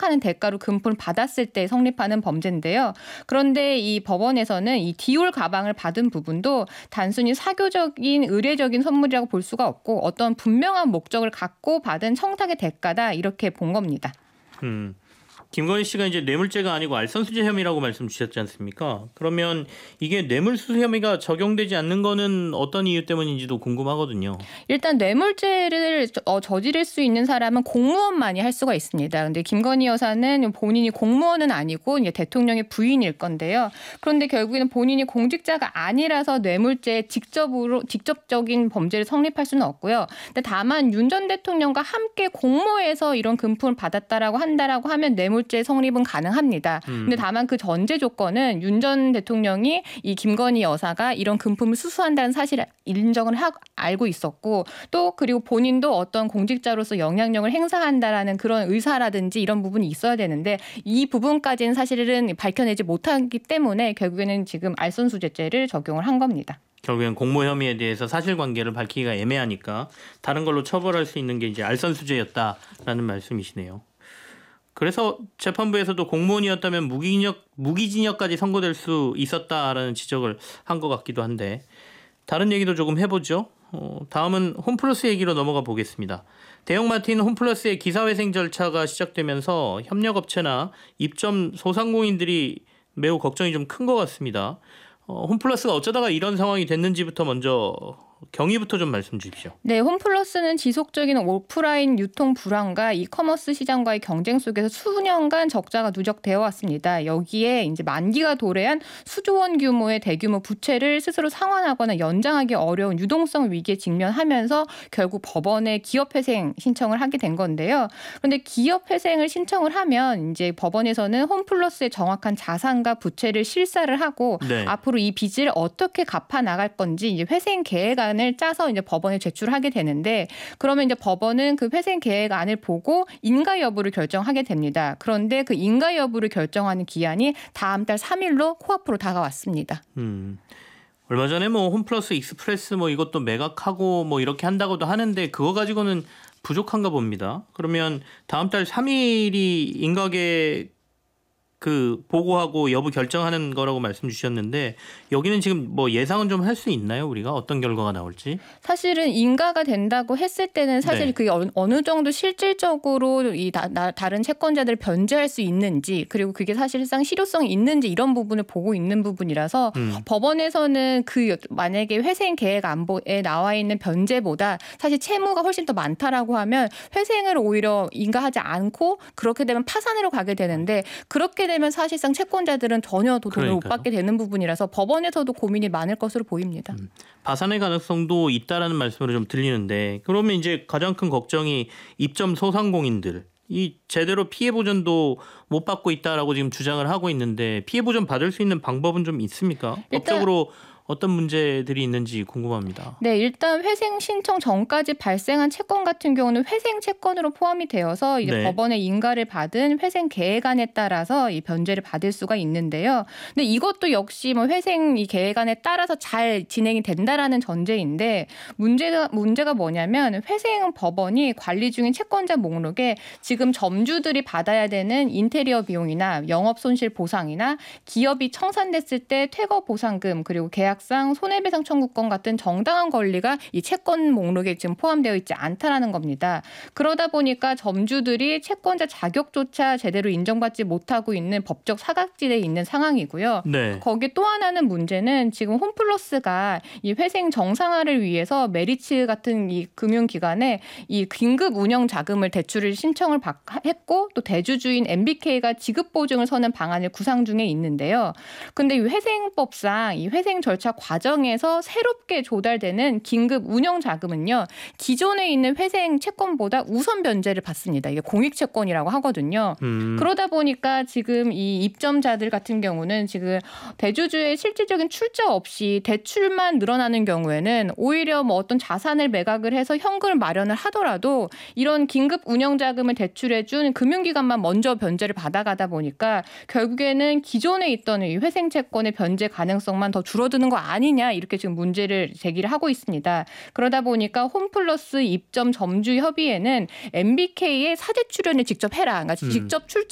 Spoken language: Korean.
청탁하는 대가로 금품을 받았을 때 성립하는 범죄인데요. 그런데 이 법원에서는 이 디올 가방을 받은 부분도 단순히 사교적인 의례적인 선물이라고 볼 수가 없고 어떤 분명한 목적을 갖고 받은 청탁의 대가다 이렇게 본 겁니다. 김건희 씨가 이제 뇌물죄가 아니고 알선수재 혐의라고 말씀 주셨지 않습니까? 그러면 이게 뇌물수수 혐의가 적용되지 않는 거는 어떤 이유 때문인지도 궁금하거든요. 일단 뇌물죄를 저지를 수 있는 사람은 공무원만이 할 수가 있습니다. 그런데 김건희 여사는 본인이 공무원은 아니고 이제 대통령의 부인일 건데요. 그런데 결국에는 본인이 공직자가 아니라서 뇌물죄에 직접적인 범죄를 성립할 수는 없고요. 근데 다만 윤 전 대통령과 함께 공모해서 이런 금품을 받았다라고 한다라고 하면 뇌물죄 성립은 가능합니다. 근데 다만 그 전제 조건은 윤 전 대통령이 이 김건희 여사가 이런 금품을 수수한다는 사실을 인정을 알고 있었고 또 그리고 본인도 어떤 공직자로서 영향력을 행사한다라는 그런 의사라든지 이런 부분이 있어야 되는데 이 부분까지는 사실은 밝혀내지 못하기 때문에 결국에는 지금 알선수재죄를 적용을 한 겁니다. 결국엔 공모 혐의에 대해서 사실관계를 밝히기가 애매하니까 다른 걸로 처벌할 수 있는 게 이제 알선수재였다라는 말씀이시네요. 그래서 재판부에서도 공무원이었다면 무기징역까지 선고될 수 있었다라는 지적을 한 것 같기도 한데 다른 얘기도 조금 해보죠. 다음은 홈플러스 얘기로 넘어가 보겠습니다. 대형마트인 홈플러스의 기사회생 절차가 시작되면서 협력업체나 입점 소상공인들이 매우 걱정이 좀 큰 것 같습니다. 홈플러스가 어쩌다가 이런 상황이 됐는지부터 먼저 경위부터 좀 말씀 주십시오. 네, 홈플러스는 지속적인 오프라인 유통 불황과 이커머스 시장과의 경쟁 속에서 수년간 적자가 누적되어 왔습니다. 여기에 이제 만기가 도래한 수조 원 규모의 대규모 부채를 스스로 상환하거나 연장하기 어려운 유동성 위기에 직면하면서 결국 법원에 기업회생 신청을 하게 된 건데요. 그런데 기업회생을 신청을 하면 이제 법원에서는 홈플러스의 정확한 자산과 부채를 실사를 하고 네. 앞으로 이 빚을 어떻게 갚아 나갈 건지 이제 회생 계획안을 짜서 이제 법원에 제출하게 되는데 그러면 이제 법원은 그 회생 계획안을 보고 인가 여부를 결정하게 됩니다. 그런데 그 인가 여부를 결정하는 기한이 다음 달 3일로 코앞으로 다가왔습니다. 얼마 전에 뭐 홈플러스 익스프레스 뭐 이것도 매각하고 뭐 이렇게 한다고도 하는데 그거 가지고는 부족한가 봅니다. 그러면 다음 달 3일이 인가계획 그 보고하고 여부 결정하는 거라고 말씀 주셨는데 여기는 지금 뭐 예상은 좀 할 수 있나요? 우리가 어떤 결과가 나올지? 사실은 인가가 된다고 했을 때는 사실 네. 그게 어느 정도 실질적으로 이 다른 채권자들을 변제할 수 있는지 그리고 그게 사실상 실효성이 있는지 이런 부분을 보고 있는 부분이라서 법원에서는 그 만약에 회생 계획 안보에 나와 있는 변제보다 사실 채무가 훨씬 더 많다라고 하면 회생을 오히려 인가하지 않고 그렇게 되면 파산으로 가게 되는데 그렇게 되면 사실상 채권자들은 전혀 돈을 못 받게 되는 부분이라서 법원에서도 고민이 많을 것으로 보입니다. 파산의 가능성도 있다라는 말씀으로 좀 들리는데 그러면 이제 가장 큰 걱정이 입점 소상공인들 이 제대로 피해 보전도 못 받고 있다라고 지금 주장을 하고 있는데 피해 보전 받을 수 있는 방법은 좀 있습니까? 법적으로 어떤 문제들이 있는지 궁금합니다. 네, 일단 회생 신청 전까지 발생한 채권 같은 경우는 회생 채권으로 포함이 되어서 이제 네. 법원의 인가를 받은 회생 계획안에 따라서 이 변제를 받을 수가 있는데요. 근데 이것도 역시 뭐 회생 이 계획안에 따라서 잘 진행이 된다라는 전제인데 문제가 뭐냐면 회생 법원이 관리 중인 채권자 목록에 지금 점주들이 받아야 되는 인테리어 비용이나 영업 손실 보상이나 기업이 청산됐을 때 퇴거 보상금 그리고 계약상 손해배상 청구권 같은 정당한 권리가 이 채권 목록에 지금 포함되어 있지 않다라는 겁니다. 그러다 보니까 점주들이 채권자 자격조차 제대로 인정받지 못하고 있는 법적 사각지대에 있는 상황이고요. 네. 거기 또 하나는 문제는 지금 홈플러스가 이 회생 정상화를 위해서 메리츠 같은 이 금융기관에 이 긴급 운영 자금을 대출을 신청을 했고 또 대주주인 MBK가 지급 보증을 서는 방안을 구상 중에 있는데요. 근데 이 회생법상 이 회생 절차 과정에서 새롭게 조달되는 긴급 운영 자금은요. 기존에 있는 회생 채권보다 우선 변제를 받습니다. 이게 공익 채권이라고 하거든요. 그러다 보니까 지금 이 입점자들 같은 경우는 지금 대주주의 실질적인 출자 없이 대출만 늘어나는 경우에는 오히려 뭐 어떤 자산을 매각을 해서 현금을 마련을 하더라도 이런 긴급 운영 자금을 대출해 준 금융기관만 먼저 변제를 받아가다 보니까 결국에는 기존에 있던 이 회생 채권의 변제 가능성만 더 줄어드는 거 아니냐 이렇게 지금 문제를 제기를 하고 있습니다. 그러다 보니까 홈플러스 입점 점주 협의회는 MBK의 사제 출연을 직접 해라. 그러니까 직접